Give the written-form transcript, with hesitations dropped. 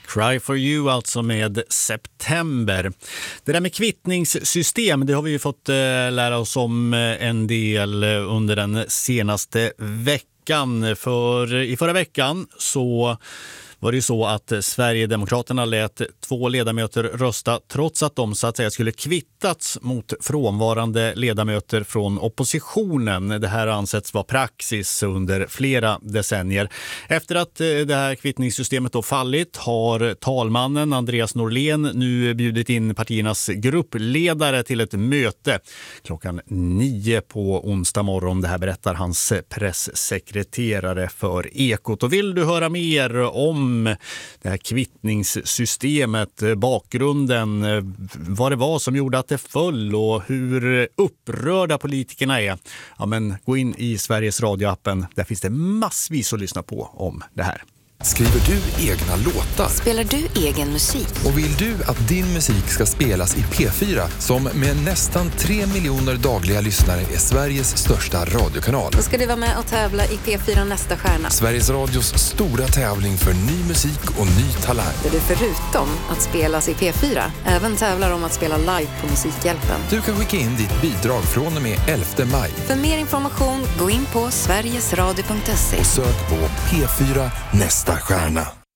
Cry for you alltså med September. Det där med kvittningssystem, det har vi ju fått lära oss om en del under den senaste veckan. I förra veckan så var det ju så att Sverigedemokraterna lät 2 ledamöter rösta trots att de så att säga skulle kvittats mot frånvarande ledamöter från oppositionen. Det här har ansetts vara praxis under flera decennier. Efter att det här kvittningssystemet då fallit har talmannen Andreas Norlén nu bjudit in partiernas gruppledare till ett möte klockan 9 på onsdag morgon. Det här berättar hans presssekreterare för Ekot. Och vill du höra mer om det här kvittningssystemet, bakgrunden, vad det var som gjorde att det föll och hur upprörda politikerna är, ja men gå in i Sveriges radioappen. Där finns det massvis att lyssna på om det här. Skriver du egna låtar? Spelar du egen musik? Och vill du att din musik ska spelas i P4 som med nästan 3 miljoner dagliga lyssnare är Sveriges största radiokanal? Då ska du vara med och tävla i P4 Nästa stjärna. Sveriges Radios stora tävling för ny musik och ny talang. Där du förutom att spelas i P4 även tävlar om att spela live på Musikhjälpen. Du kan skicka in ditt bidrag från och med 11 maj. För mer information gå in på sverigesradio.se. Och sök på P4 Nästa stjärna.